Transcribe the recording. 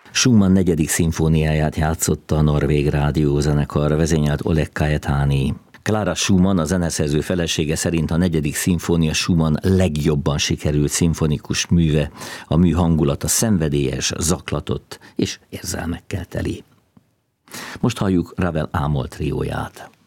Schumann 4. szimfóniáját játszotta a norvég rádiózenekar, vezényelt Oleg Kajetáni. Klára Schumann, a zeneszerző felesége szerint a 4. szimfónia Schumann legjobban sikerült szimfonikus műve, a mű hangulata szenvedélyes, zaklatott és érzelmekkel teli. Most halljuk Ravel Ámol trióját.